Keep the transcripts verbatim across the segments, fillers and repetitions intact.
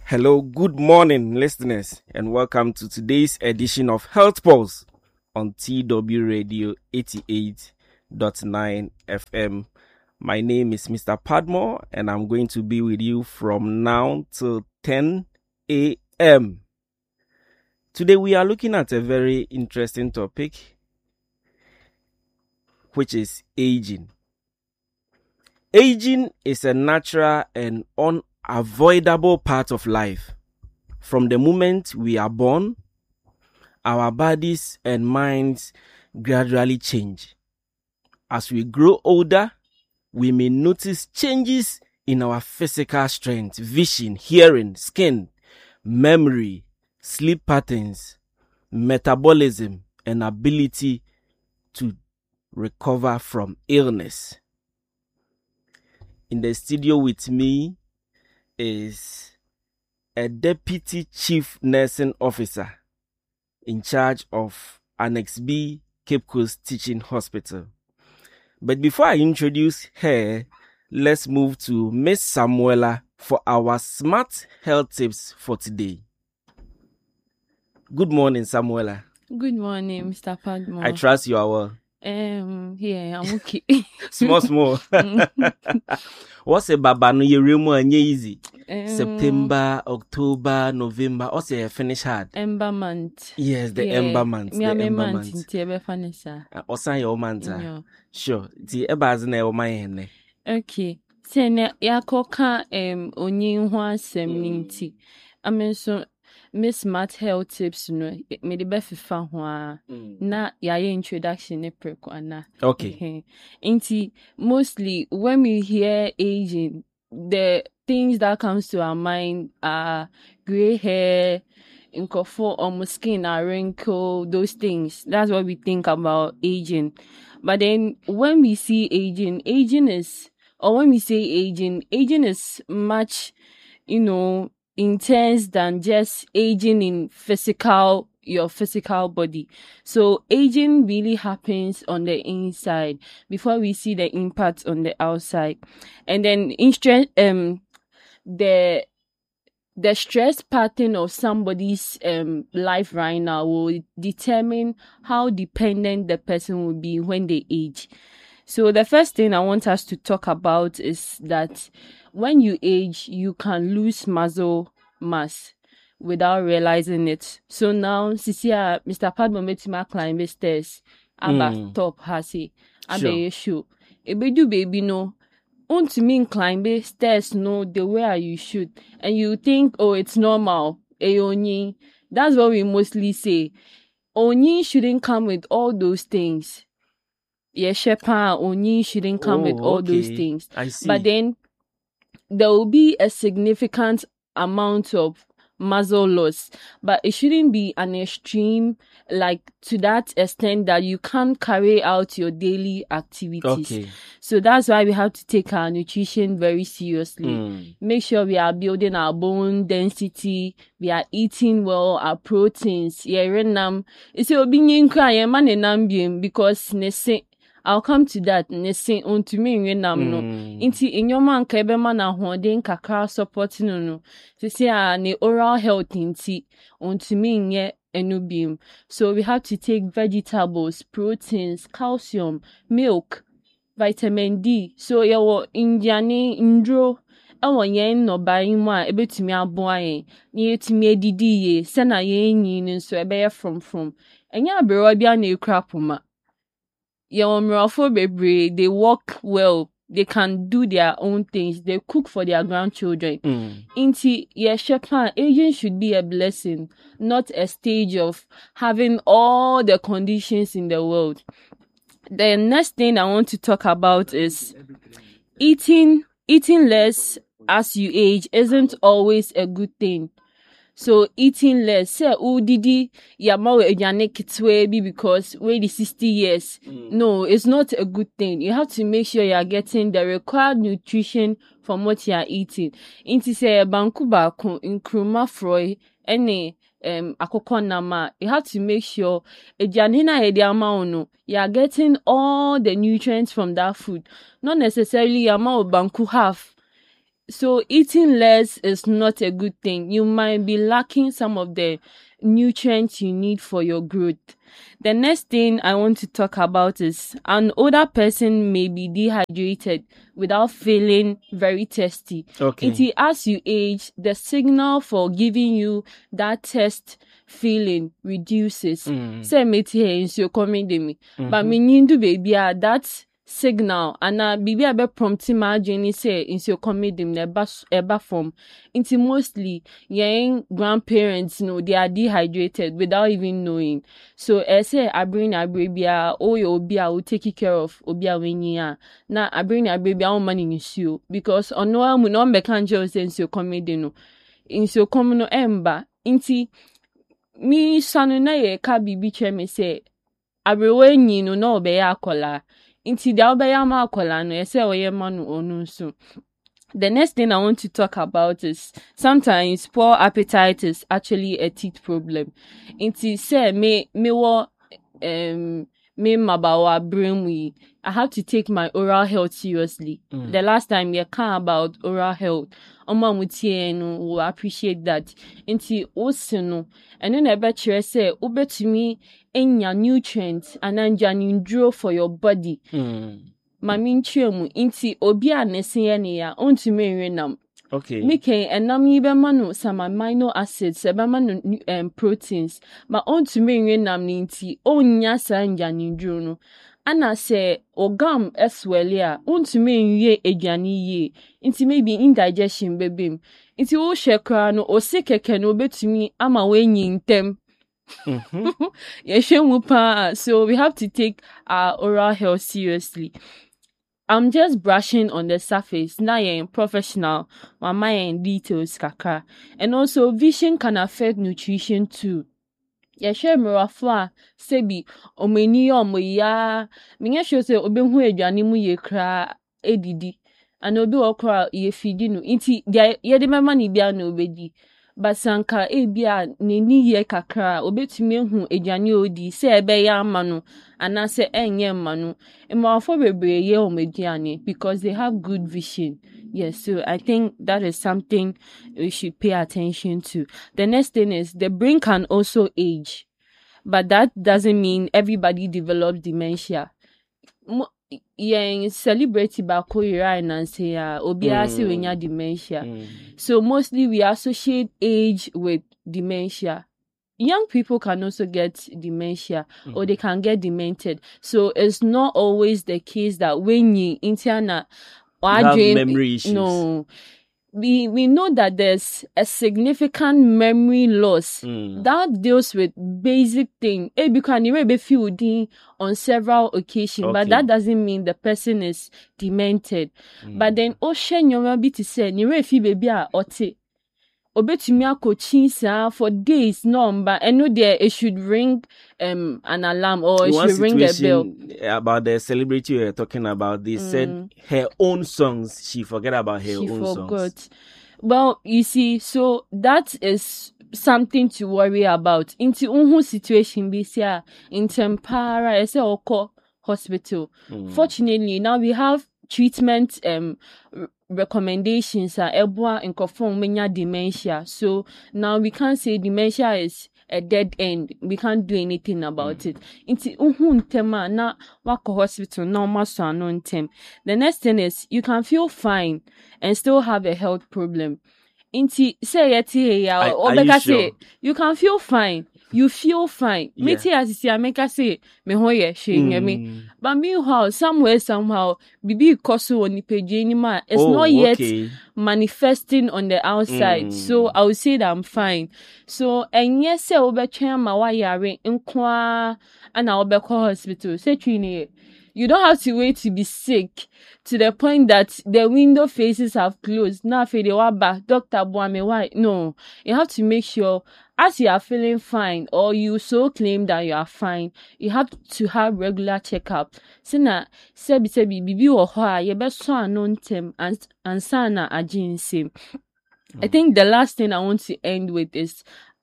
Hello, good morning, listeners, and welcome to today's edition of Health Pulse on T W Radio eighty-eight point nine F M. My name is Mister Padmore, and I'm going to be with you from now till ten a.m. Today, we are looking at a very interesting topic, which is aging. Aging is a natural and unavoidable part of life. From the moment we are born, our bodies and minds gradually change. As we grow older, we may notice changes in our physical strength, vision, hearing, skin, memory, sleep patterns, metabolism, and ability to recover from illness. In the studio with me is a Deputy Chief Nursing Officer in charge of Annex B, Cape Coast Teaching Hospital. But before I introduce her, let's move to Miss Samuela for our smart health tips for today. Good morning, Samuela. Good morning, Mister Padmore. I trust you are well. Um, yeah, I'm okay. small, small. What's a baba no year easy? Um, September, October, November. What's a finish hard? Ember month. Yes, the yeah. ember month. Me the ember ember month. month. Ebe fanisa. Osan your month. Sure. The eba zina your mind. Okay. Sene ya koka um onyi ho asem ninti. Amen so Miss Smart Health Tips no me de be fifa ho a na ya introduction ne preko ana. Okay. Inti mostly when we hear aging, the things that comes to our mind are gray hair, nkofo or skin are wrinkle, those things. That's what we think about aging. But then when we see aging, aging is or when we say aging, aging is much, you know, intense than just aging in physical, your physical body. So aging really happens on the inside before we see the impact on the outside. And then in stress, um, the the stress pattern of somebody's um life right now will determine how dependent the person will be when they age. So the first thing I want us to talk about is that when you age, you can lose muscle mass without realizing it. So now, Sisia, Mister Padmore made my climb the stairs. Aba mm. top hasi. Abe show. Ebedu baby no. Want to mean climb the stairs no the way you should. And you think, oh, it's normal. Eoni. That's what we mostly say. Oni shouldn't come with all those things. Yes, Shepa, Oni shouldn't come oh, with all okay. those things. I see. But then there will be a significant amount of muscle loss, but it shouldn't be an extreme, like to that extent that you can't carry out your daily activities. Okay. So that's why we have to take our nutrition very seriously. Mm. Make sure we are building our bone density, we are eating well, our proteins. Yeah, renam. It's a being crying man because nese. I'll come to that. Nese on to me when I'm no. Inti in your man kebema na holding kakra supporting no. To say ah ne oral health inti on to me nye enubium. So we have to take vegetables, proteins, calcium, milk, vitamin D. So yawo indiani indro. Ewo yen no bayin mu a ebetumi aboa yen. Ni etumi edidi ye. Se na yen yin nso ebe from from. Enya abrewa bia na ekrapoma. Your baby, they work well. They can do their own things. They cook for their grandchildren. Mm. Inti, yeah, Shepa, aging should be a blessing, not a stage of having all the conditions in the world. The next thing I want to talk about is eating, eating less as you age isn't always a good thing. So eating less, say udidi yama ejane kitwe bi because we the sixty years. Mm. No, it's not a good thing. You have to make sure you are getting the required nutrition from what you are eating. Inti say banku ba ko nkruma froy any um akoko nama. You have to make sure ejane na edi ama ono you are getting all the nutrients from that food. Not necessarily yama banku half. So eating less is not a good thing. You might be lacking some of the nutrients you need for your growth. The next thing I want to talk about is an older person may be dehydrated without feeling very thirsty. Okay. It, as you age, the signal for giving you that thirst feeling reduces. Mm. Say me is your comedy, but me need to baby that signal and uh bibi abe prompt imagine say in your comedy eba eba form into mostly young grandparents know they are dehydrated without even knowing. So I say I bring a baby or your obi will take care of obia when na I bring a baby our money in you because on no one no be can just sense your comedy no in your common ember inti me sanu na ye ka bibi che me say abrewe nyi no na obe ya akola. Inti da obaya ma akola no yese oye ma no onu nso. The next thing I want to talk about is sometimes poor appetite is actually a teeth problem. Inti say me me wo um me mabawa brain we I have to take my oral health seriously. Mm. The last time you came about oral health, Oma mutie no will appreciate that. Inti osino and then I bet you say ubetumi enya nutrients and anja draw for your body. Mm. Mami nchemu inti obi anese ne ya ontumi renam. Okay. Mike enam yi be manu some amino acids, e be manu um, proteins, but ontumi renam ni inti onya sa anja ndro no. Ana se ogam eswele a ontumi nwie aduane ye. Inti maybe indigestion bebem. Inti wo hwekra no osekeke no obetumi ama wenyi ntem. Mm-hmm. So we have to take our oral health seriously. I'm just brushing on the surface. Now you're professional, my mind details kaka. And also vision can affect nutrition too. Yeshe mirafla sebi omeni omoya minye show se obehu aduane mu ye kra edidi and obi okra ye fidi no inti ye de mema ni bia na obedi basanka ebia ne ni ye kakra obetumi ehu aduane odi se ebe ya ama no ana se enye ma no emafo bebre ye omeduane because they have good vision. Yes, so I think that is something we should pay attention to. The next thing is the brain can also age, but that doesn't mean everybody develops dementia. Yeah, celebrity bako ira and say obia si wenya dementia. Mm. So mostly we associate age with dementia. Young people can also get dementia mm. or they can get demented. So it's not always the case that when you interna have memory issues. No. We we know that there's a significant memory loss mm. that deals with basic things. You can be feeling on several occasions, okay. but that doesn't mean the person is demented. Mm. But then, oh, share your bit to say, you refi baby a ote. Obetumi akochinsa for days no but I know there it should ring um an alarm or it One should ring a bell. About the celebrity you were talking about, they mm. said her own songs, she forget about her she own forgot. songs. Well, you see, so that is something to worry about. Into unhu situation be here in Tempara, I say oko hospital. Mm. Fortunately, now we have treatment um r- recommendations are ebwa in conform menya dementia. So now we can't say dementia is a dead end. We can't do anything about mm. it. Inti unhu ntema na wako hospital no maso anon tem. The next thing is you can feel fine and still have a health problem. Inti say yeti ya obeka say you can feel fine. You feel fine. Me yeah. as you see, I make say me hoye she me. But meanwhile, somewhere somehow, bibi koso oni peji ma. It's oh, not yet okay. manifesting on the outside. Mm. So I would say that I'm fine. So and yes, say obe chen ma wa yare nkwa ana obe call hospital. Say trini. You don't have to wait to be sick to the point that the window faces have closed. Now, for the waba, Doctor Boame, why? No, you have to make sure as you are feeling fine or you so claim that you are fine, you have to have regular checkup. Sina sebi sebi bibi oha ye be so anon tem and and sana ajinsim. I think the last thing I want to end with is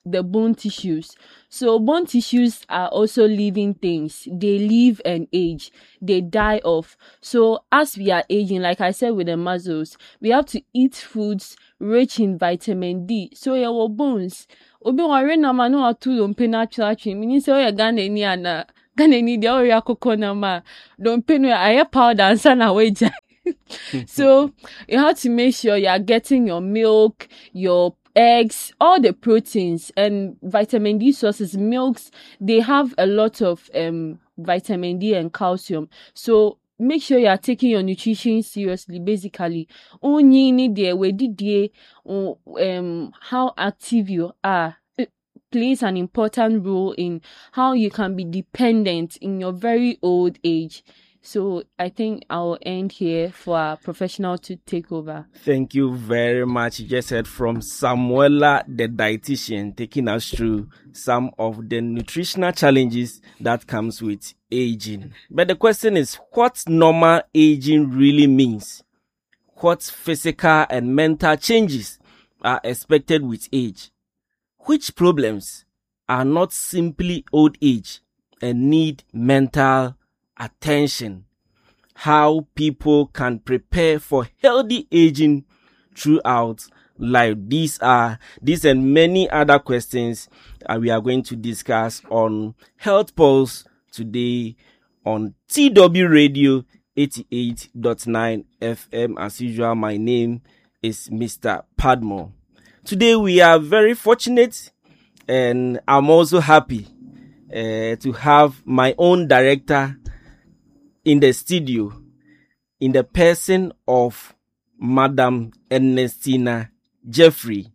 the bone tissues. So bone tissues are also living things. They live and age. They die off. So as we are aging, like I said with the muscles, we have to eat foods rich in vitamin D. So your bones. Obi ware na ma no atu dompe na atwatwe. Meaning say oya Ghana ni ana. Ghana ni dia oya kokko na ma. Dompe no aye powder ansa na weja. So you have to make sure you are getting your milk, your eggs, all the proteins and vitamin D sources. Milks, they have a lot of um vitamin D and calcium. So make sure you are taking your nutrition seriously. Basically, only need the way did um how active you are. It plays an important role in how you can be dependent in your very old age. So I think I'll end here for our professional to take over. Thank you very much. You just heard from Samuela, the dietitian, taking us through some of the nutritional challenges that comes with aging. But the question is, what normal aging really means? What physical and mental changes are expected with age? Which problems are not simply old age and need mental attention? How people can prepare for healthy aging throughout life. These are these and many other questions uh, we are going to discuss on Health Pulse today on T W Radio eighty-eight point nine F M. As usual, my name is Mister Padmore. Today we are very fortunate, and I'm also happy uh, to have my own director in the studio, in the person of Madam Ernestina Jeffrey.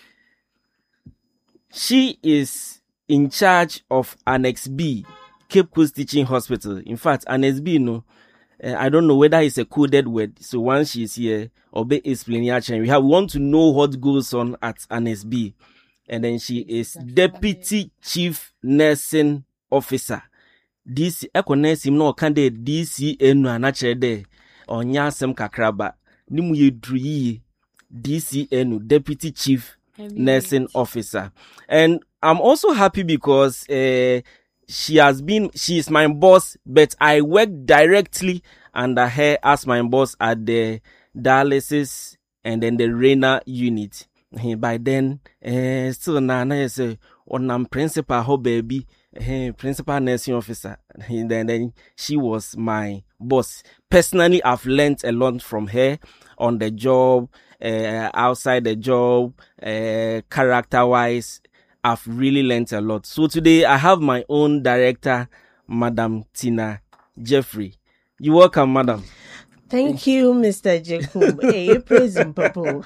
She is in charge of Annex B, Cape Coast Teaching Hospital. In fact, Annex B, no, uh, I don't know whether it's a coded word. So once she's here, Obe explaining actually, we have we want to know what goes on at Annex B. And then she is Deputy Chief Nursing Officer. D C ekonesi no kande D C N na chere onya asem kakraba nimu yedruyi D C N Deputy Chief Nursing Officer. And I'm also happy because uh, she has been she is my boss, but I work directly under her as my boss at the dialysis and then the renal unit. By then uh, still na na say onam principal ho baby. Hey, principal nursing officer. And then, then she was my boss. Personally, I've learned a lot from her on the job, uh, outside the job, uh, character-wise. I've really learned a lot. So today I have my own director, Madam Tina Jeffrey. You're welcome, Madam. Thank you, Mister Jacob. Hey, praise him, Papa.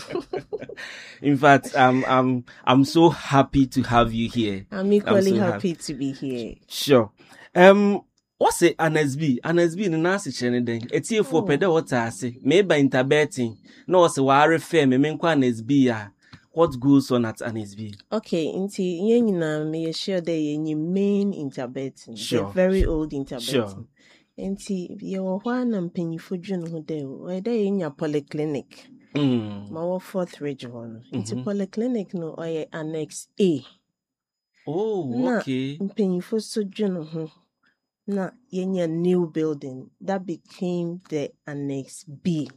In fact, I'm I'm I'm so happy to have you here. I'm equally I'm so happy, happy to be here. Sure. Um, what's it? N S B. N S B in the nasi chene den. It's here for pede what I say. Maybe interbeting. No, what's a wire fair. Me menko N S B ya. What goes on at N S B? Okay, inti yen na me sure that yen main interbeting. Sure. The very old interbeting. Sure. Inti yo hwan na mpanyifo dwun ho de o. Eda yen ya polyclinic. Mm. My fourth region. It's Mhm. a polyclinic no or Annex A. Oh, Na okay. mpanyifo so dwun ho. Na yenya new building that became the Annex B.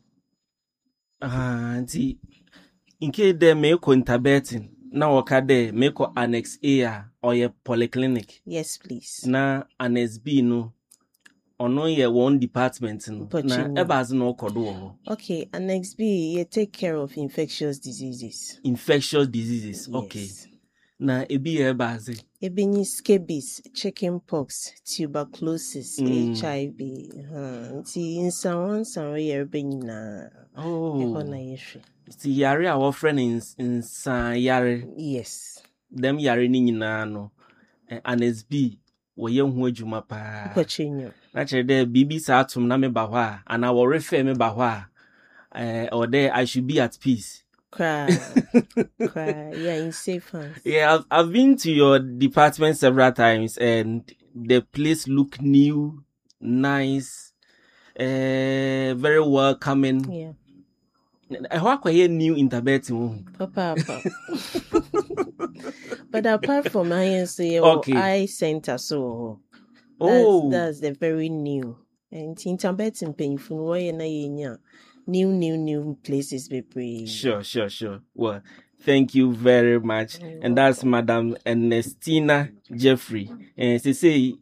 Ah, nti in case there me ko interbeting. Na waka there me ko Annex A or ye polyclinic. Yes, please. Na Annex B no. Ono ye one department no. Na Mpochinyo. ebazi no kodo ho. Okay, Annex B, you take care of infectious diseases. Infectious diseases. Okay. Yes. Na ebi ebazi. Ebini scabies, chickenpox, tuberculosis, Mm. H I V. Uh, nti insa wansa we ebini na. Oh. Eho na yehwe. See, yare our friend in in San Yare, Yes. them yare ni nyina no. N S B, wo ye hu adwuma pa. Mpochinyo. Na chere de bibi sa atum na me ba hɔ a, ana wo refer me ba hɔ a, eh or there I should be at peace. Cry. Cry. Yeah, in safe hands. Yeah, I've, I've been to your department several times and the place look new, nice, uh, very welcoming. Yeah. I hope I hear new interbeting. Papa, papa. But apart from I N C, Okay. eye center, so that's, Oh, that's the very new. And in Tibet and painful way and new, new, new places be pre. sure, sure, sure. Well, thank you very much. You're And that's welcome. Madam Ernestina Jeffrey. And she say,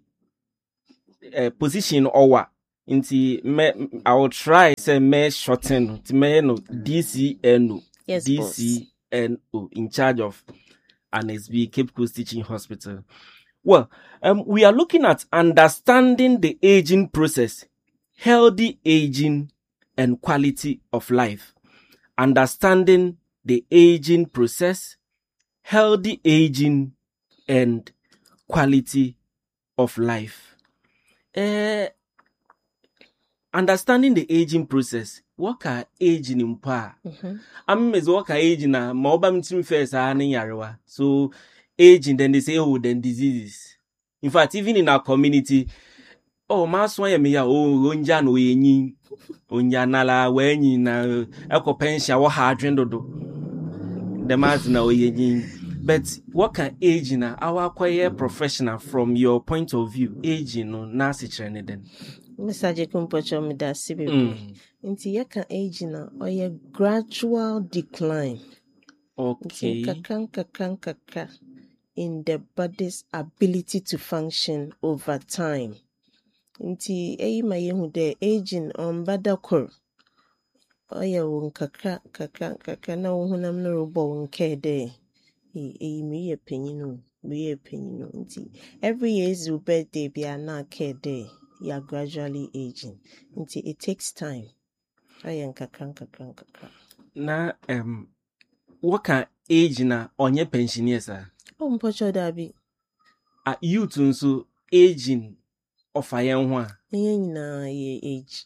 uh, position or Inti me, I will try say me shorten to me no D C N O. Yes, D boss. C N O in charge of N S B Cape Coast Teaching Hospital. Well, um, we are looking at understanding the aging process, healthy aging, and quality of life. Understanding the aging process, healthy aging, and quality of life. Uh, understanding the aging process. What ka aging in pa? Mm-hmm. I'm as what ka aging na ma oba mtimi first ani yarewa. So aging, then they say oh then diseases. In fact, even in our community, oh ma swan me ya oh onja no yenyin. Onja nala wenyi na eko pension wo ha adwendodo. The man's na oyenyin. But what can aging na our quiet professional from your point of view? Aging no na si chrene den. Mister Jekumpocho me da C B B. Mm. Nti yeka age na or a gradual decline. Nti Okay. kakran kakran kakra in the body's ability to function over time. Nti eyi ma yehu de aging on badakor. Oya won kakra kakra kakra na wo hunam no robo won ke de. E eyi me ye penyinu, me ye penyinu. Nti every year is your birthday be na ke de. You are gradually aging. Nti it takes time. Oya kakra kakra kakra. Na um what can age na onye pensioners ah? Oh, mpocho dabi. Ah youth nso aging of ayen ho a. Enye nyina ye age.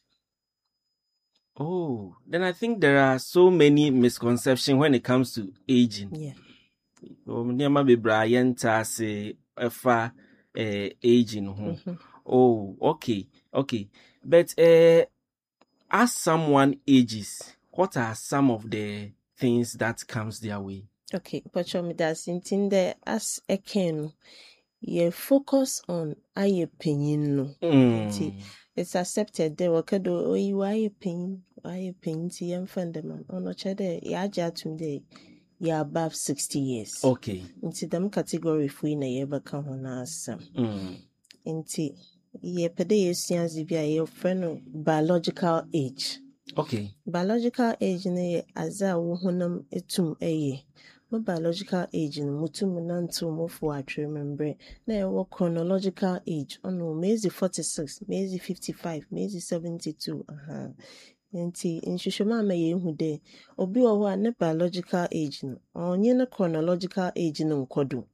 Oh, then I think there are so many misconceptions when it comes to aging. Yeah. Um, niama bebra yenta se efa eh, aging ho. Mm-hmm. Oh, okay, okay. But uh, as someone ages, what are some of the things that comes their way? Okay, mpocho me da sintinde as eken ye focus on aye penyin no. Nti Mm. it's accepted there wakado oyi waye penyin, waye penyin ti yemfa ndem ono chede ya aja atum de ya above sixty years. Okay. Nti them category fui na ye beka ho na asam. Mm. Nti ye pede ye sianzi bia ye friend biological age. Okay. Biological age ne aza wo honam etum eye. Mo biological age no mutum nanto mo fo atwe membre na e wo chronological age ono mezi forty-six, mezi fifty-five, mezi seventy-two. Aha. Nti nhwehwema ma ye hu de obi wo ho a ne biological age no onye ne chronological age no nkodo.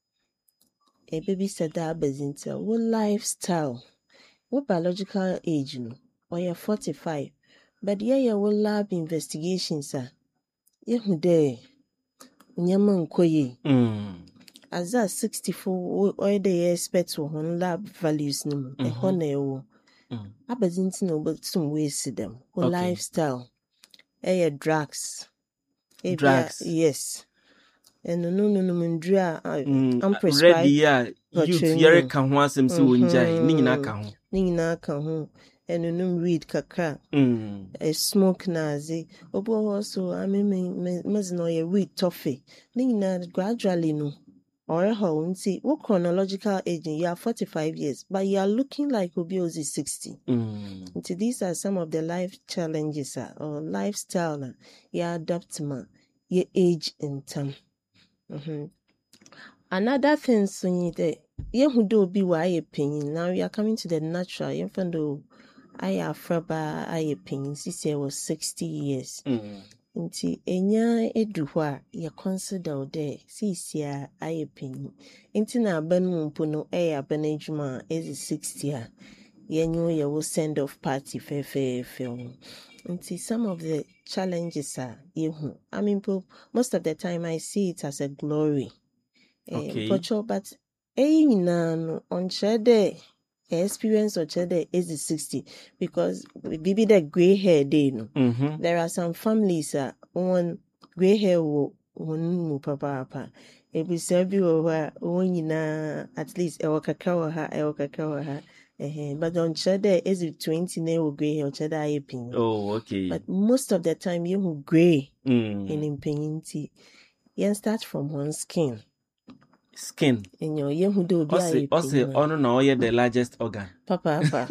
E baby said that abazinta wo lifestyle wo biological age no oye forty-five. But yeah, yeah, will lab investigations, sir. Yehu de nyama nkoye. Mm. As that sixty-four, all the expect on lab values no. E ho na ewo. Mm. Abazinti no but some ways to them. O Okay. lifestyle. Eh drugs. Eh, Drugs. bia- yes. And no no no no mandria Mm. I'm prescribed. Ready ya youth training. yere ka ho asem se wonjai ni nyina Mhm. ka ho. Ni nyina ka ho. And no read kakra. Mm. A smoke nazi. Obo also I mean me no ye read toffee. Ni na gradually no. Or how nti what chronological aging you are forty-five years but you are looking like obi ozi sixty. Mm. Nti these are some of the life challenges uh, or lifestyle uh, you adapt ma your age in time. Mm-hmm. Another thing so you de ye hu do obi wa aye penyin. Now we are coming to the natural. You find do aye afraba aye penyin since he was sixty years. Mm. Nti enya edu hɔ a ye consider de sisia aye penyin. Nti na aban mu mpo no ɛyɛ aban adwuma ezi sixty a yenyo ye will send off party fe fe fe. Nti some of the challenges are yehu. I mean po, most of the time I see it as a glory. Okay. Eh, Pocho, but eh nyina no onche de experience onche de is sixty because bibi the gray hair day no. Mhm. There are some families that uh, one gray hair wo wonu mu papa papa. ebisa bi wɔ hɔ a wɔn nyinaa at least ɛwɔ kakra wɔ ha ɛwɔ kakra wɔ ha ɛhɛn but ɔnkyerɛ dɛ ezi twenty na ɛwɔ grey hair ɔkyerɛ dɛ ayɛ panyin. Oh, okay. But most of the time yɛhu grey Mm. in mpanyin ti yɛn start from one skin. Skin. Ɛnyɛ yɛhu dɛ obi Ɔse ayɛ ɔse panyin. ɔno na ɔyɛ the largest organ. Papa papa.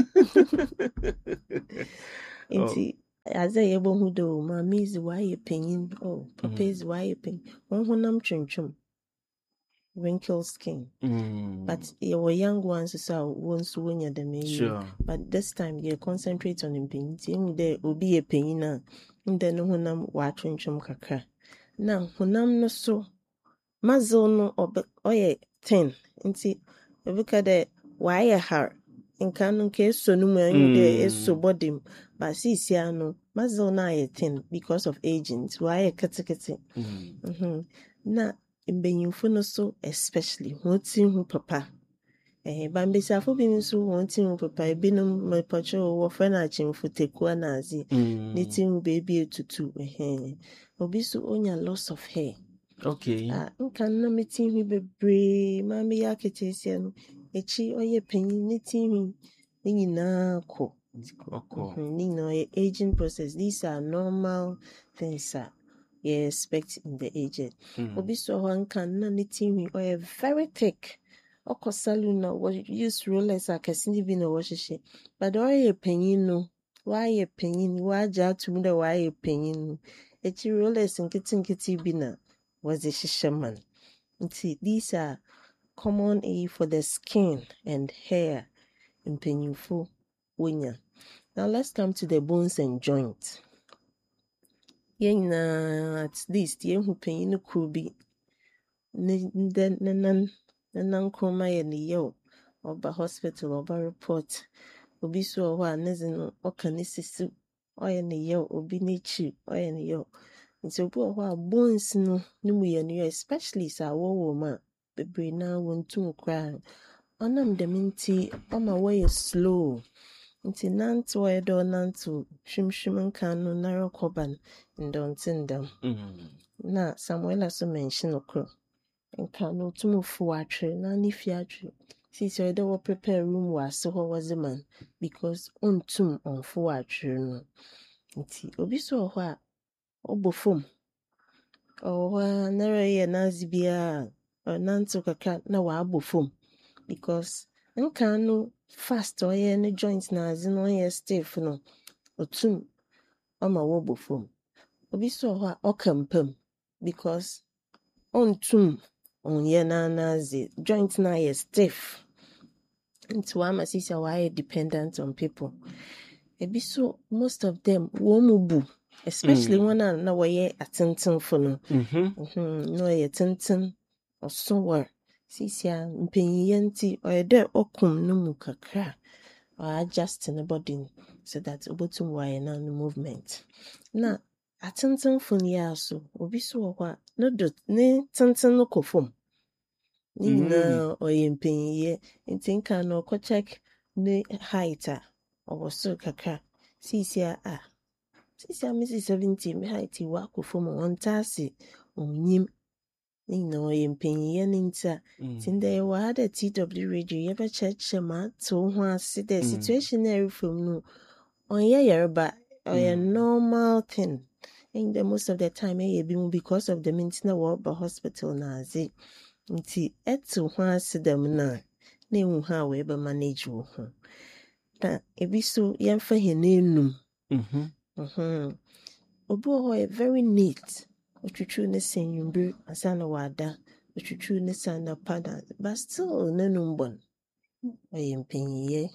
Nti adze a yɛbɛhu dɛ o maame ezi wayɛ panyin o papa ezi wayɛ panyin wɔn honam twintwim wrinkle skin. Mm. But yɛwɔ young ones nso a wɔn nso wɔnya dɛm yi. Sure. But this time yɛ concentrate on mpanyin nti ehu dɛ obi yɛ panyin a ndɛ ne honam watwintwim kakra. Na honam no so muscle no ɔbɛ ɔyɛ thin nti ebika dɛ wayɛ hard. Nka no nka eso no mu ehu dɛ eso body mu. But sisia no muscle no ayɛ thin because of aging. Nti wayɛ ketekete. Mm. Mhm. Na mbenyimfo no so especially wɔn ti ho papa. Eh, bambesiafo bi nso wɔn ti ho papa. Ebinom mepɔtwe wɔfrɛ no akyemfo tekua na adze. Mm. Ne ti ho baabi etutu. Eh. Obi so onya loss of hair. Okay. Ah, nka no na me ti ho bebree. Maame yɛ aketeesia no. Echi ɔyɛ panyin ne ti ho ne nyinaa kɔ. Okay. Mhm, ne nyinaa ɔyɛ aging process. These are normal things that you expect in the aged. Mm. Obi so hɔ nka na ne ti ho ɔyɛ very thick. Ɔkɔ salon na wɔ use rollers akɛse ne bi na wɔhyehyɛ. But ɔyɛ panyin no, wayɛ panyin, wagye atum dɛ wayɛ panyin no. Echi rollers nkete nkete bi na wɔdze hyehyɛ man. Nti these are common eh, for the skin and hair mpanyinfo wonya. Now let's come to the bones and joints. Yɛn nyinaa at least yɛhu panyin no kuro bi ne ndɛ ne nan ne nan kroma yɛ ne yaw. Ɔba hospital ɔba report. Obi so wɔ hɔ a ne dze no ɔka ne sisi ɔyɛ ne yaw. Obi n'ekyir ɔyɛ ne yaw. Nti obi wɔ hɔ a bones no ne mu yɛ ne yaw especially sɛ awɔ wɔ mu a bebree naa wɔntum koraa. Ɔnam dɛm nti ɔma wɔyɛ slow. Nti nantew a yɛdɛ ɔnantew hwimhwim nka no nara kɔba no ndɔnte ndam. Mm. Na Samuela so mention okro. Nka no tum fo atwe na ne fi atwe. Sisi yɛdɛ wɔ prepare room wɔ ase hɔ wɔdze man because ontum ɔnfo atwe no. Nti obi so wɔ hɔ a ɔbɔ fam. Ɔwɔ hɔ a nara yɛ nazi bia ɔnantew kakra na wabɔ fam because nka no fast ɔyɛ ne joint na adze no ɔyɛ stiff no otum ɔma wɔbɔ fam. Obi so wɔ hɔ a ɔka mpam because ontum ɔnyɛ n'anaadze joint na yɛ stiff. Nti wama sisi a wayɛ dependent on people. Ebi so most of them wɔn mu bu especially wɔn a na wɔyɛ atentenfo no. Mhm. Mhm, na ɔyɛ tenten ɔso wɔ sisi a mpanyin nti ɔyɛ dɛ ɔkum no mu kakra. Or adjust ne body so that obotum wayɛ na no movement. Na atentenfo no yɛ aso obi so wɔ hɔ a ne do ne tenten no kɔ fam. Ne nyinaa ɔyɛ mpanyin nti nka no ɔkɔ check ne height a ɔwɔ so kakra. Sisi a ah sisi a mesi seventy me height wakɔ fam ɔnta ase onyim. Ne nyinaa ɔyɛ mpanyin ne nti a nti ndɛ yɛwɔ ha dɛ T W radio yɛbɛkyerɛkyerɛ ma atew ho ase dɛ situation na ɛrefam no ɔnyɛ yareba ɔyɛ normal thing. And the most of the time ɛyɛ bi mu because of the nti na wɔba hospital na adze. Nti ɛtew ho ase dɛm na na ehu ha a wɔbɛ manage wo ho. Na ebi so yɛmfa hɛn enum. Mhm. Mhm. Obi wɔ hɔ yɛ very neat. Otwitwiw ne se nwumbere asa na wada. Otwitwiw ne se anapa na but still n'enum bɔn. Ɔyɛ mpanyin.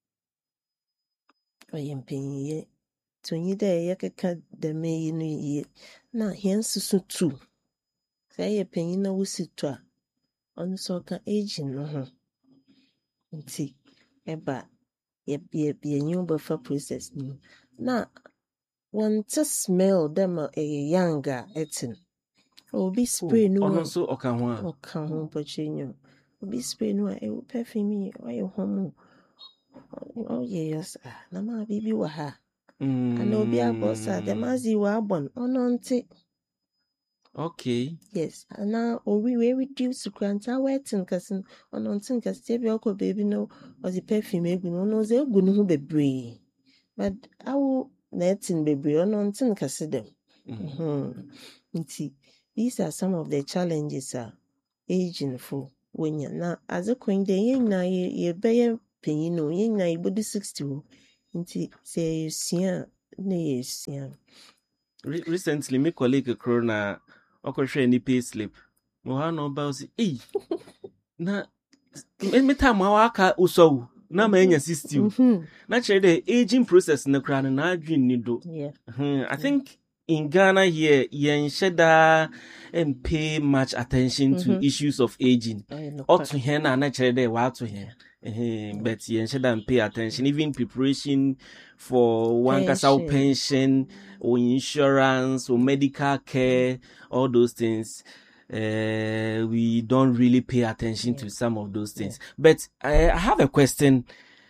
Ɔyɛ mpanyin. Tonyi dɛ yɛkeka dɛm yi no yie. Na hɛn susu tu. Sɛ ɛyɛ panyin na wosi tu a ɔno so ɔka aging no ho. Nti ɛba yɛ yɛ yɛnyi wobɛfa process no. Na wɔnte smell dɛm a ɛyɛ young a ɛte no. Obi spray no Ɔno nso ɔka ho a. ɔka ho pɔtwenyo. Obi spray no a ɛwɔ perfume yi ɔyɛ hɔm. Ɔyɛ yas ah na ma bibi wɔ ha. Mm. Ana obi abɔ sa dɛm azi wɔ abɔn ɔno nte. Okay. Yes, ana owi we reduce kranta wetin kasin ono ntin kasi bi okọ baby no or the perfume egu no no ze egu no ho bebree. But awo na etin bebree ono ntin kasi dem. Mm. Mhm. Nti these are some of the challenges a aging for wonya. Na aze kwen de yen na ye ye beye panyin no yen na ibodu sixty o. Nti se yesia na yesia. Re- recently, me colleague Corona, Okoshe any pay slip. Mohano Bowsi, eh, na, me time waka uso, na manya sixty. Mhm. Naturally, the aging process in the crown and I dream nido. Yeah. Hmm, I think in Ghana here, yen sheda and pay much attention to Mhm. issues of aging. Oh, no Or part. to hen and naturally they were to hen. Eh, But yen sheda and pay attention, even preparation for one casal Pension. pension or insurance or medical care, all those things. Uh, we don't really pay attention to some of those things. But I, I have a question.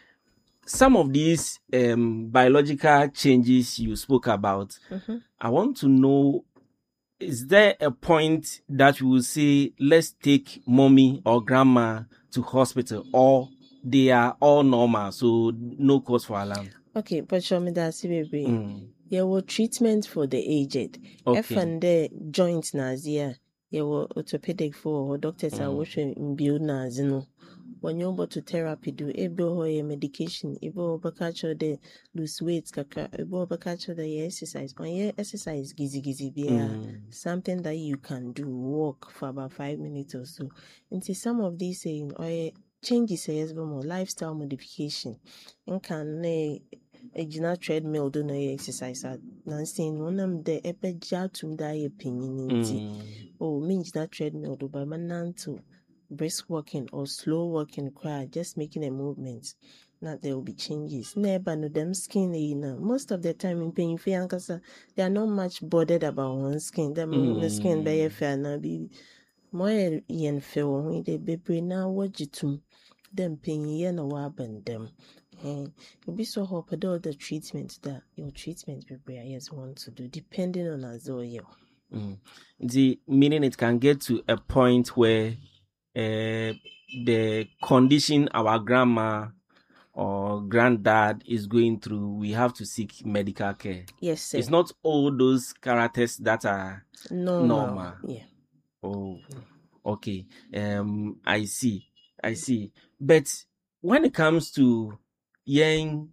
Some of these um, biological changes you spoke about, Mhm. I want to know, is there a point that you will say, let's take mommy or grandma to hospital, or they are all normal, so no cause for alarm? Okay, but show me that see baby. Mm. There were treatment for the aged. Okay. If and the joint nazia, there were orthopedic for doctors are Mm. watching build nazino. When you go to therapy, do able hoye medication, able bakacho the lose weight, kaka, able bakacho the exercise. On your exercise, gizi gizi be Mm. something that you can do, walk for about five minutes or so. Into some of these saying, or changes, yes, but more lifestyle modification. And can egyina treadmill do no exercise at nansin wonam de epeja tum da ye pinyin nti Mm. oh me gyina treadmill do by mananto brisk walking or slow walking cry just making a movement now there will be changes never no them skin you know most of the time in pain ankasa they are not much bothered about one skin them Mm. the skin be fair na be more yen fe wo de bebre na wajitum them pain ye na wa bandem eh you'll be so hope all the treatment that your treatment bebre yes want to do depending on as well yeah. Mm. The meaning it can get to a point where uh, the condition our grandma or granddad is going through, we have to seek medical care. Yes, sir. It's not all those characters that are normal. normal. Yeah. Oh, okay. Um, I see. I see. But when it comes to young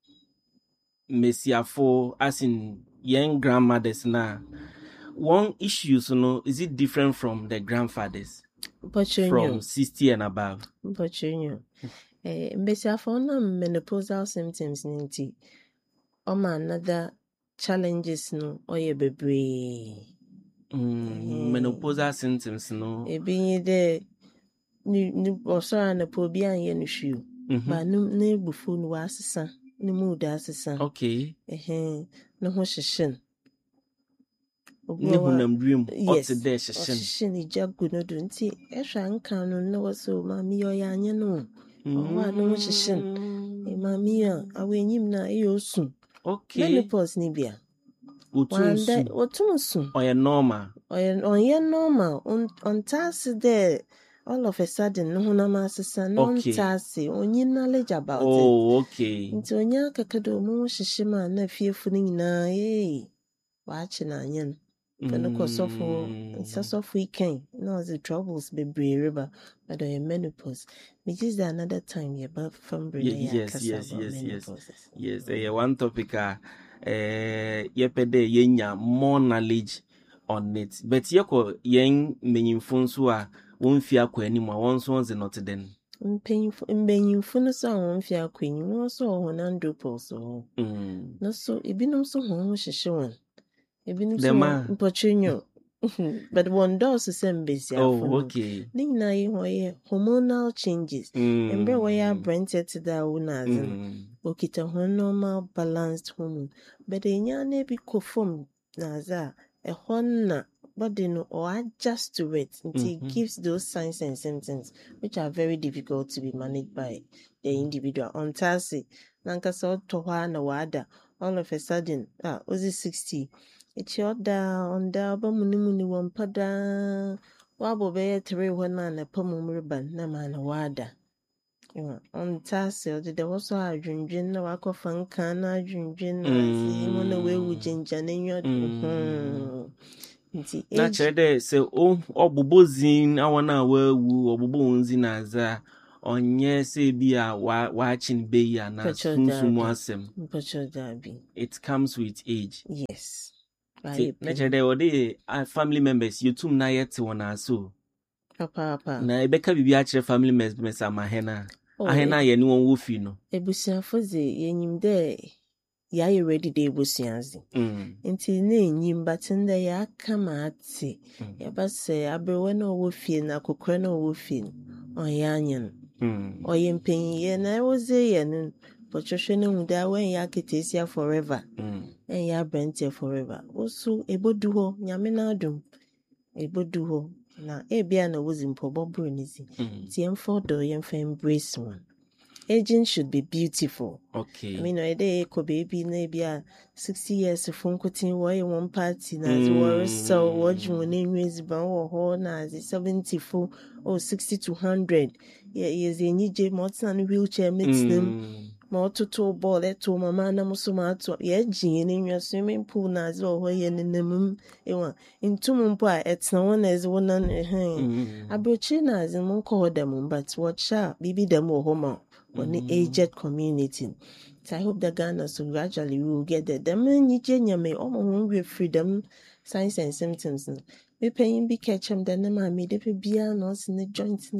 messiafo, as in young grandmothers now, one issue, so no, is it different from the grandfathers But you from know, sixty and above? but you know, eh, mbesiafo na menopausal symptoms ninti. Oma another challenges no oye bebre. Mm, menopausal symptoms, no. Ebi nye de ni ni osora na po bi anye no hwiu. Mhm. Ba no na ebufu no wasesa, ne mood asesa. Okay. Ehe, no ho hyehye. Ne hunam dream. Yes. Ote de hyehye. Hyehye ni jagu no do nti ehwa nka no na waso ma mi yo ya anye no. Owa no ho hyehye. E ma mi a awenyim na e osu. Okay. Menopause ni bia. Utunsu. Wanda otunsu. Oye normal. Oye onye normal. On on tasi there all of a sudden no hunam asesa no Okay. tasi onye knowledge about it. Oh, okay. Nti onye akakado mo hyehye ma na fiefo ni nyina eh waachi na anye no. Feno ko sofo nsa sofo iken no the troubles be river but the menopause which is another time yeah but from Ye- yes, yes, yes, yes. Yes, eh, one topic uh, eh yepede yenya more knowledge on it. But yeko yen menyimfo nso a wonfi akwa anim a won so nze not den. Mpanyimfo mbanyimfo no so a wɔn fi akwanyi wɔn so wɔ wɔn andropause hɔ Mm. no so ebinom so wɔn ho hyehye wɔn ebinom so The man. mpɔtwenyo but wɔn dɔɔso sɛ mbesiafo Oh, no okay. ne nyinaa yɛ wɔn yɛ hormonal changes Mm. mbrɛ wɔyɛ aberɛnteɛ te dɛ awo na adze no Mm. okita wɔn normal balanced hormone but enya na bi kɔ fam na adze a ɛhɔ na body no or adjust to it until Mhm. it gives those signs and symptoms which are very difficult to be managed by the individual. On Tasi, Nankasa Toha na wada, all of a sudden, ah, was it sixty? Echi ọda onda ọba muni muni wampada wabo bɛyɛ tere hɔ no a napa mu reba no, na ma na wada. Ewa, ɔnta ase ɔdeda hɔ so adwendwen na wakɔfa nka na adwendwen na ase mu na wewu gyingya n'enyi ɔde hmm. Nti Na age kyerɛ dɛ sɛ o ɔbobɔ zin awɔ na wawu ɔbobɔ wɔn zin adze a ɔnyɛ sɛ bi a wa wakye ne bɛyi anaa Mpɛkyɛ sunsun mu daabi. asɛm. mpɛkyɛ daabi. It comes with age. Yes. Nti Ayɛ na pɛ. kyerɛ dɛ ɔde ah, family members yɛtum na yɛte wɔn ase o. Papaapa. Na ɛbɛka biribi akyerɛ family members ama hɛn a Oh, ahɛn a yɛne wɔn wɔ fi no. ebusuafo dze yɛnyim dɛ yɛayɛ ready dɛ ebusua dze. Mm. Nti na enyim but ndɛ yɛaka ma ate. Mm. Yɛba sɛ aberewa na ɔwɔ fie na akokora na ɔwɔ fie no, ɔnyɛ anya no. Mm. Ɔyɛ mpanyinyɛ na ɛwɔdze yɛ no, bɔtwehwɛ no hu dɛ wɔnyɛ aketeesia forever. Mm. Ɛnyɛ aberanteɛ forever. Woso ebodu hɔ, Nyame n'adom. Ebodu hɔ. Na ebia na wodzi mpɔbɔ boro ne dzi. Mm. Nti yɛmfa ɔdɔ yɛmfa embrace one. Aging should be beautiful. Okay. I mean, no, they could be maybe a sixty years of phone cutting way one party na as war so watching when they raise ban or horn as seventy four or sixty to hundred. Yeah, yes, a new J Morton wheelchair makes them more to two ball let to mamma namusumato. Yeah, gin in your swimming pool na as well way in the moon. In two moon pie, it's no one as one on a hand. I brought chinas and won't call them, but watch out, baby them or homo. On the aged community. So I hope the Ghana so gradually we will get there. The man you may almost with freedom, signs and symptoms. We paying be catch them, then the mammy, they be us in the joints.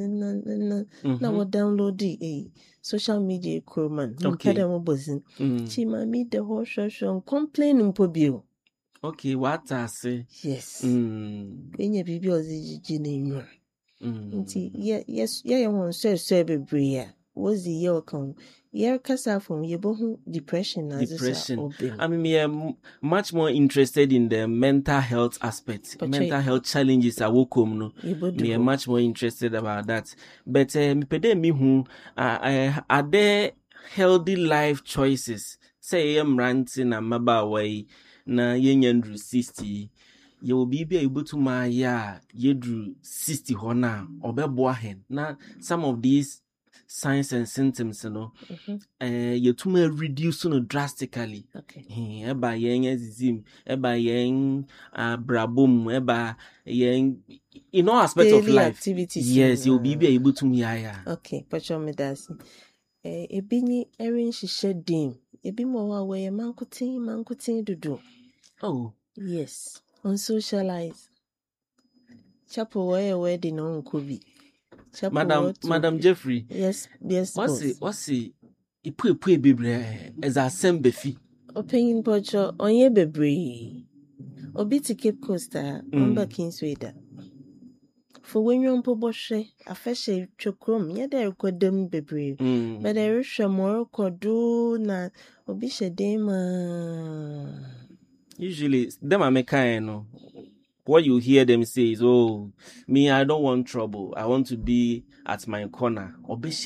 Now what download the a social media crew man. Okay. Mm. She mammy the whole show complaining po bill. Okay, what I say? Yes. Mm. In your baby or the genie. Mm. Yes, yeah, one so so be was the year come year kasa from yebohu depression as Depression. I mean, we are m- much more interested in the mental health aspect, But mental I- health challenges. I will come no. Yebodu We are hɔ. much more interested about that. But uh, me pede me who uh, are there healthy life choices? Say I'm ranting na maba way na yenye sixty. You will be able to my yeah yedru sixty hona obeboa hen. Na some of these signs and symptoms, you know, Mhm. uh, you too may reduce no drastically. Okay. Eba yen ezim, eba yen uh, brabum, eba yen in all aspects of Daily life. activities. Yes, you'll be uh, be able to me yeah. Okay, pacho me dasi. Eh, ebi ni erin hyehyɛ dim. Ebi mo wa we mankutin mankutin dudu. Oh, Yes. On socialize. Chapo we wedding on Kobe. Chapo Madam, what to- Madam Jeffrey, Yes, yes. what's boss. it? What's it? Ipu ipu bebre as a sembefi. Opinion pacho onye bebre. Obi ti Cape Coast a Mm. omba Kingsway da. For when you mpo bɔhwɛ afɛhyɛ twokrom nyɛ dɛ ɛrekɔdam bebree Mm. but ɛrehwɛ ma ɔrekɔdo na obi hyɛ dan ma Usually, them are kind, no. What you hear them say is, "Oh, me, I don't want trouble. I want to be at my corner."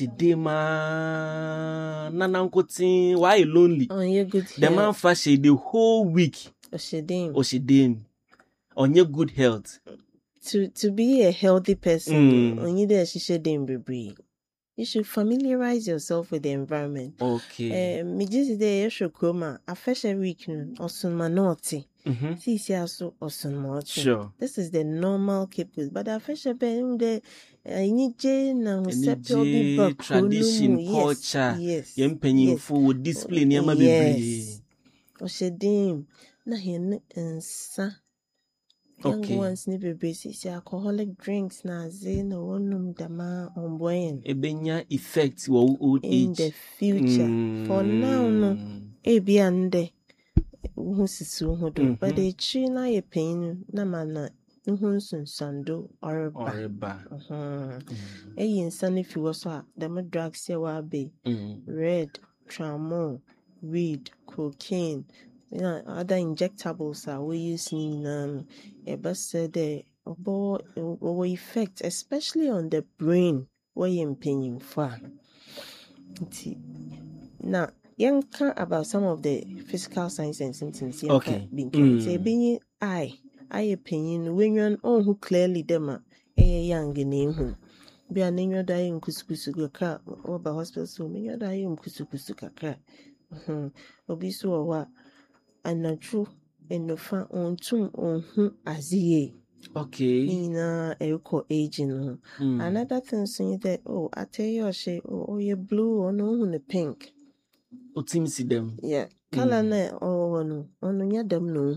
Obeshedema, nanankotin. Why you lonely? ɔnyɛ good The man health fashe the whole week. ɔhyɛ dan Oshedem, on your good health. to to be a healthy person Mm. ɔnyɛ dɛ ɛhyehyɛ dan bebree you should familiarize yourself with the environment Okay. eh megye si dɛ yɛhwɛ kurom a afɛhyɛ week no ɔson ma na ɔte Mm-hmm. sisi aso ɔson ma ɔte Sure. this is the normal cape but afɛhyɛ bɛn de anigye na ahosɛpɛ obi Anigye, ba kuro no tradition, mu yes culture, yes Yem mpanyinfo wo display nneɛma yes bebree. ɔhyɛ dan na yɛn nsa young Okay. ones ne bebree sisi alcoholic drinks na adze na wɔnom dama ɔmbɔ yɛn Ebenya effect wɔ old in age. the future for now no ebi ande wo sisi wo ho do Mhm. but ekyir na yɛ panyin no na ma na wo ho nsonsando ɔreba Ɔreba. Mhm. ɛyi nsa no fi hɔ so a dɛm drugs yɛ wɔaba yi Mm. red tramol weed cocaine you know, other injectables a we use ne nyinaa no ɛbɛsɛ dɛ ɔbɔ ɔwɔ effect especially on the brain wɔyɛ mpanyinfo a nti na Yanka about some of the physical signs and symptoms. Okay. Mm. Say Mm. being eye, eye opinion when you're on who clearly dema a young name who be a name you're dying kusukusu ka or by hospital so me you're dying kusukusu kakra. Hmm. Obisu or what and not true and no fan on tum on whom as ye. Okay. Nina eko aging. Mm. Another thing saying that oh I tell you she oh, oh you blue or no the pink. O team see them. Yeah. Color na oh no. Oh no, them no.